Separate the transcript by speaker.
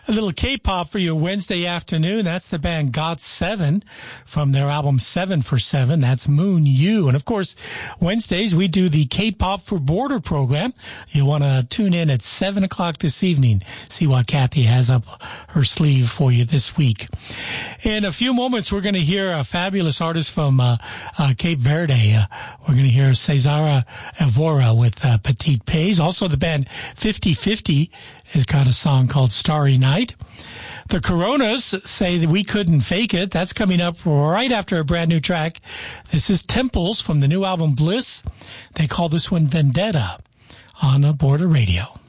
Speaker 1: A little K-pop for your Wednesday afternoon. That's the band GOT7 from their album 7 for 7. That's Moon You. And of course, Wednesdays we do the K-pop for Border program. You want to tune in at 7 o'clock this evening. See what Kathy has up her sleeve for you this week. In a few moments, we're going to hear a fabulous artist from Cape Verde. We're going to hear Cesara Evora with Petite Pays. Also, the band 50/50 has got a song called Starry Night. The Coronas say that we couldn't fake it. That's coming up right after a brand new track. This is Temples from the new album Bliss. They call this one Vendetta on Border Radio.